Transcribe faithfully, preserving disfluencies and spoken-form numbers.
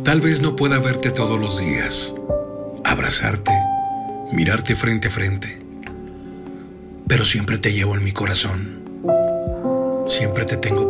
Tal vez no pueda verte todos los días, abrazarte, mirarte frente a frente, pero siempre te llevo en mi corazón. Siempre te tengo